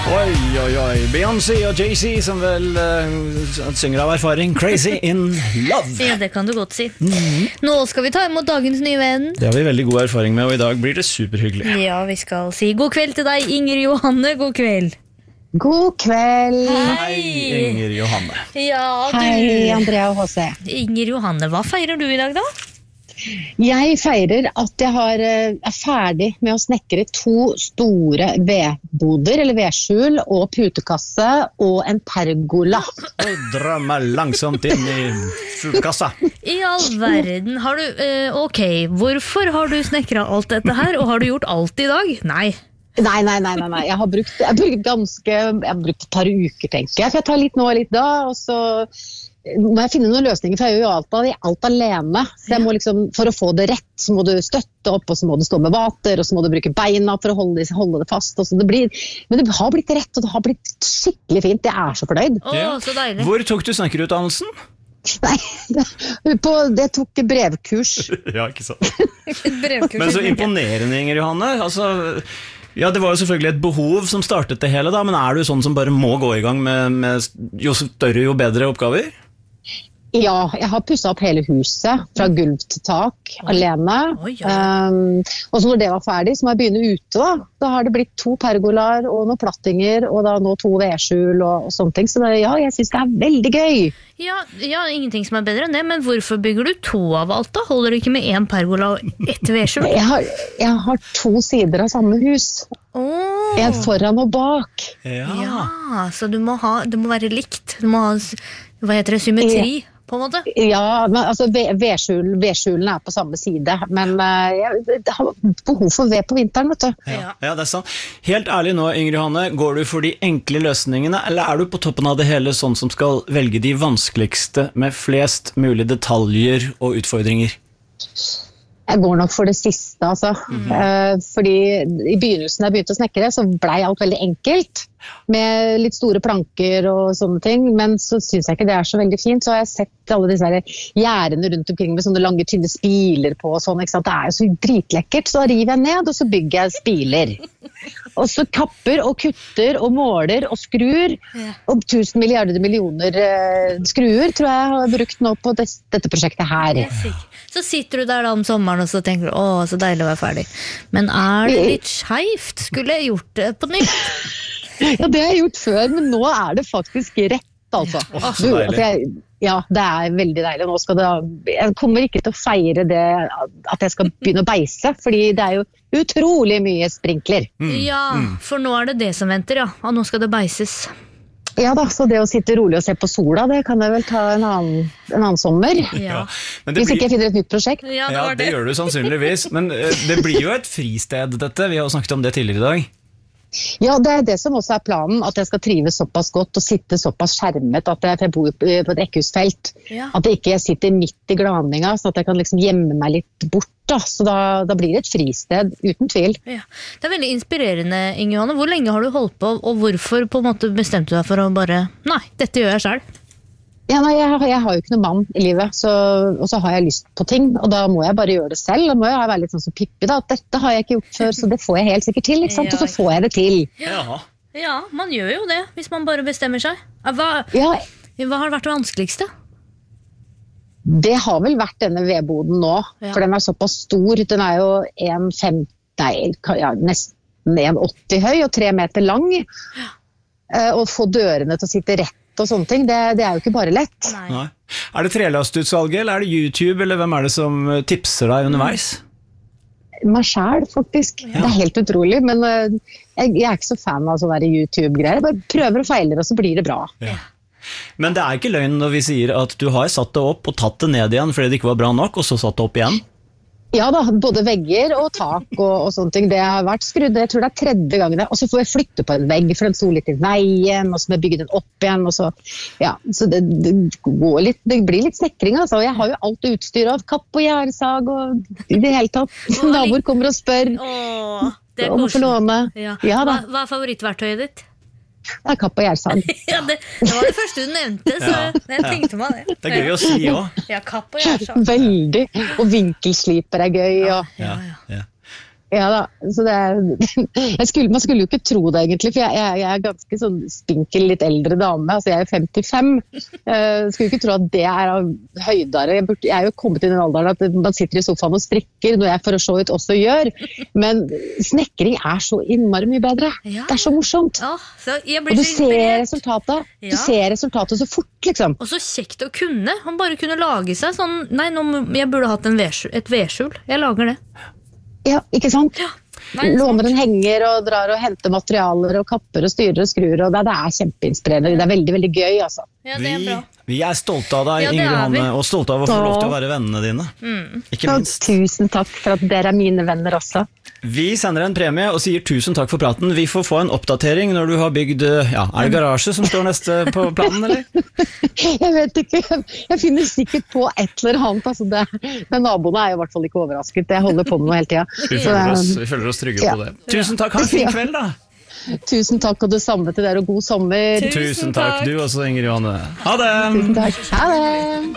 Oi, Beyoncé og Jay-Z som vel synger av erfaring. Crazy in love. Ja, det kan du godt si. Nå skal vi ta imot dagens nye venn. Det har vi veldig god erfaring med, og i dag blir det superhyggelig. Ja, vi skal si god kveld til deg, Inger Johanne. God kveld. God kveld. Hei, Inger Johanne. Ja, du... Hei, Andrea og H.C. Inger Johanne, hva feirer du i dag da? Jeg feirer at jeg er ferdig med å snekre 2 store vedboder, eller vedskjul, og putekasse, og en pergola. Og dra meg langsomt inn i fuglekassa. I all verden, har du... ok, hvorfor har du snekret alt dette her, og har du gjort alt i dag? Nei. Nei. Jeg har brukt et par uker, tenker jeg. Så jeg tar litt nå og litt da, og så må jeg finne noen løsninger, for jeg gjør jo alt alene. Så jeg må liksom, for å få det rett, så må du støtte opp, og så må du stå med vater, og så må du bruke beina for å holde det fast. Og så men det har blitt rett, og det har blitt skikkelig fint. Jeg er så fornøyd. Så deilig. Hvor tok du snekkerutdannelsen? Nei, det tok brevkurs. Ja, ikke sant. Men så imponerende, Inger Johanne. Altså... Ja, det var jo selvfølgelig et behov som startet det hele da, men er du sånn som bare må gå i gang med jo større, jo bedre oppgaver? Ja, jeg har pusset opp hele huset, fra gulv til tak, alene. Og så når det var ferdig, så må jeg begynne ute da. Da har det blitt 2 pergolaer og noen plattinger, og da nå 2 vedskjul og sånne ting. Så jeg synes det er veldig gøy. Ja, ingenting som er bedre enn det, men hvorfor bygger du 2 av alt da? Holder du ikke med 1 pergola og 1 vedskjul? Jeg har 2 sider av samme hus. En foran og bak. Ja, så det må være likt. Du må ha, hva heter det, symmetri? På en måte? Ja, men altså vedskjulene er på samme side, men jeg har behov for ved på vinteren, vet du. Ja, det er sant. Helt ærlig nå, Inger Johanne, går du for de enkle løsningene, eller er du på toppen av det hele sånn som skal velge de vanskeligste med flest mulig detaljer og utfordringer? Jeg går nok for det siste, altså. Fordi i begynnelsen jeg begynte å snekre, så ble alt veldig enkelt, med litt store planker og sånne ting, men så synes jeg ikke det er så veldig fint. Så har jeg sett alle disse gjerdene rundt omkring med sånne lange, tynne spiler på og sånn, ikke sant? Det er jo så dritlekkert, så da river jeg ned, og så bygger jeg spiler. Og så kapper og kutter og måler og skrur, og 1000 millioner skruer tror jeg har brukt nå på dette prosjektet her. Så sitter du der da om sommeren og så tenker du, så deilig å være ferdig. Men er det litt skjevt? Skulle jeg gjort det på nytt? Ja, det har jeg gjort før, men nå er det faktisk rett, altså. Så deilig. Ja, det er veldig deilig. Jeg kommer ikke til å feire det at jeg skal begynne å beise, fordi det er jo utrolig mye sprinkler. Ja, for nå er det som venter, ja. Og nå skal det beises. Ja da, så det å sitte rolig og se på sola, det kan jeg vel ta en annen sommer. Ja. Hvis ikke jeg finner et nytt prosjekt. Ja, det gjør du sannsynligvis. Men det blir jo et fristed, dette. Vi har jo snakket om det tidligere i dag. Ja, det er det som også er planen, at jeg skal trives såpass godt og sitte såpass skjermet at jeg bor på et rekkehusfelt. At jeg ikke sitter midt i glaninga, så at jeg kan liksom gjemme meg litt bort. Så da blir det et fristed, uten tvil. Ja. Det er veldig inspirerende, Inger Johanne. Hvor lenge har du holdt på, og hvorfor på en måte bestemte du deg for å bare, nei, dette gjør jeg selv? Ja, nei, jeg har jo ikke noen mann i livet, og så har jeg lyst på ting, og da må jeg bare gjøre det selv. Da må jeg være litt sånn som Pippi da, at dette har jeg ikke gjort før, så det får jeg helt sikkert til, ikke sant? Og så får jeg det til. Ja, man gjør jo det, hvis man bare bestemmer seg. Hva har vært det vanskeligste? Det har vel vært denne vedboden nå, for den er såpass stor. Den er jo nesten 1,80 høy og 3 meter lang. Å få dørene til å sitte rett og sånne ting, det er jo ikke bare lett. Nei. Er det trelastutsalget, eller er det YouTube, eller hvem er det som tipser deg underveis? Meg selv, faktisk. Det er helt utrolig, men jeg er ikke så fan av sånne YouTube-greier. Jeg bare prøver og feiler, og så blir det bra. Ja. Men det er ikke løgn når vi sier at du har satt det opp og tatt det ned igjen fordi det ikke var bra nok, og så satt det opp igjen? Ja da, både vegger og tak og sånne ting. Det har vært skrudd, jeg tror det er 3. gangen det. Og så får jeg flytte på en vegg, for den sto litt i veien, og så må jeg bygge den opp igjen, og så, så det går litt, det blir litt snekring, altså. Jeg har jo alt utstyr av kapp og gjærsag, og i det hele tatt. Naboer kommer og spør om å få låne. Hva er favorittverktøyet ditt? Det er kapp og gjærsag. Det var det første du nevnte, så jeg tenkte meg det. Det er gøy å si også. Ja, kapp og gjærsag. Veldig, og vinkelsliper er gøy. Og... Ja da, så man skulle jo ikke tro det egentlig, for jeg er ganske sånn spinkel, litt eldre dame, altså jeg er 55, skulle ikke tro at det av høydere, jeg er jo kommet i den alderen at man sitter i sofaen og strikker, noe jeg for å se ut også gjør, men snekring så innmari mye bedre, det så morsomt, og du ser resultatet så fort liksom. Og så kjekt å kunne, han bare kunne lage seg sånn, jeg burde hatt et vedskjul, jeg lager det. Ja, ikke sant? Ja. Låner en henger og drar og henter materialer og kapper og styrer og skrur, og det kjempeinspirerende, det veldig, veldig gøy altså. Ja, det bra. Vi stolte av deg, Ingrid Johanne, og stolte av å få lov til å være vennene dine. Ikke minst. Tusen takk for at dere mine venner også. Vi sender en premie og sier tusen takk for praten. Vi får få en oppdatering når du har bygd, det garasje som står neste på planen, eller? Jeg vet ikke, jeg finner sikkert på et eller annet, altså men naboene jo i hvert fall ikke overrasket, jeg holder på med noe hele tiden. Vi føler oss trygge på det. Tusen takk, ha en fin kveld da! Tusen takk, og det samme til dere, og god sommer. Tusen takk, du også, Ingrid Johanne. Ha det! Tusen takk, ha det!